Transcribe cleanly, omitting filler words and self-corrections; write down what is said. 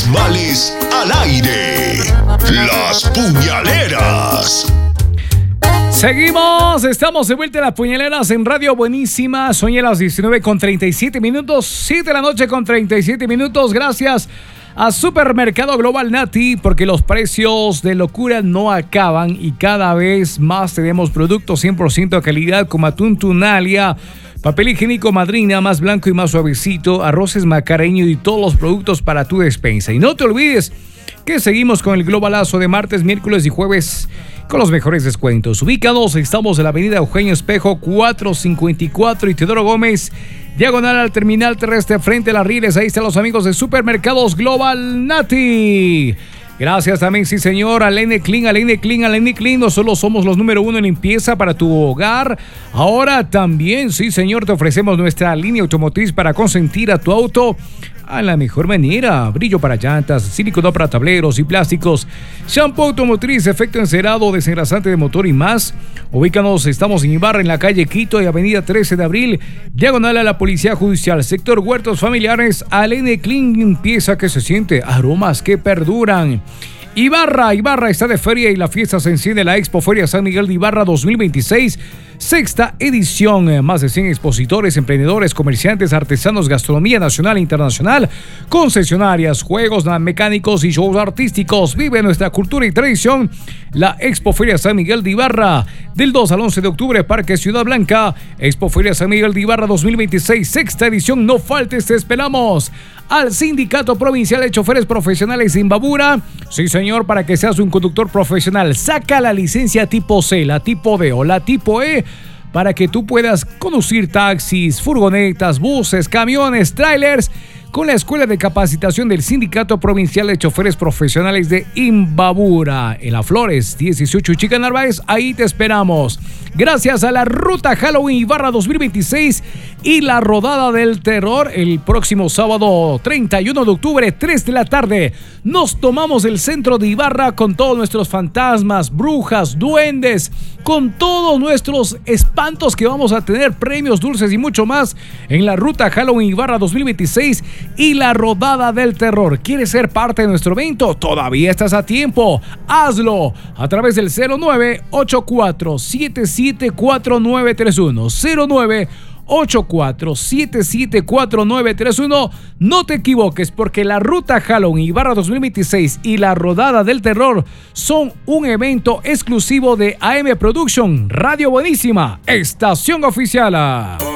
Males al aire. Las puñaleras. Seguimos, estamos de vuelta a las puñaleras en Radio Buenísima. Son ya las 19:37 minutos, 7 de la noche con 37 minutos. Gracias a Supermercado Global Nati, porque los precios de locura no acaban y cada vez más tenemos productos 100% de calidad como atún Tunalia, papel higiénico Madrina, más blanco y más suavecito, arroces Macareño y todos los productos para tu despensa. Y no te olvides que seguimos con el globalazo de martes, miércoles y jueves con los mejores descuentos. Ubicados, estamos en la avenida Eugenio Espejo 454 y Teodoro Gómez, diagonal al terminal terrestre frente a las Rieles. Ahí están los amigos de Supermercados Global Nati. Gracias también, sí señor, a Lene Clean. No solo somos los número uno en limpieza para tu hogar, ahora también, sí señor, te ofrecemos nuestra línea automotriz para consentir a tu auto a la mejor manera. Brillo para llantas, silicona para tableros y plásticos, shampoo automotriz, efecto encerado, desengrasante de motor y más. Ubícanos, estamos en Ibarra, en la calle Quito y avenida 13 de abril, diagonal a la Policía Judicial, sector Huertos Familiares. Alene Clean, limpieza que se siente, aromas que perduran. Ibarra está de feria y la fiesta se enciende. La Expo Feria San Miguel de Ibarra 2026, sexta edición. Más de 100 expositores, emprendedores, comerciantes, artesanos, gastronomía nacional e internacional, concesionarias, juegos mecánicos y shows artísticos. Vive nuestra cultura y tradición. La Expo Feria San Miguel de Ibarra, del 2 al 11 de octubre, Parque Ciudad Blanca. Expo Feria San Miguel de Ibarra 2026, sexta edición. No faltes, te esperamos. Al Sindicato Provincial de Choferes Profesionales de Imbabura. Sí, señor, para que seas un conductor profesional, saca la licencia tipo C, la tipo D o la tipo E, para que tú puedas conducir taxis, furgonetas, buses, camiones, trailers, con la Escuela de Capacitación del Sindicato Provincial de Choferes Profesionales de Imbabura. En Las Flores, 18 Chica Narváez, ahí te esperamos. Gracias a la Ruta Halloween Ibarra 2026 y la Rodada del Terror, el próximo sábado 31 de octubre, 3 de la tarde. Nos tomamos el centro de Ibarra con todos nuestros fantasmas, brujas, duendes, con todos nuestros espantos que vamos a tener, premios, dulces y mucho más en la Ruta Halloween Ibarra 2026 y la Rodada del Terror. ¿Quieres ser parte de nuestro evento? Todavía estás a tiempo. Hazlo a través del 0984774931. 0984774931. No te equivoques, porque la Ruta Halloween Ibarra 2026 y la Rodada del Terror son un evento exclusivo de AM Production, Radio Buenísima, estación oficial.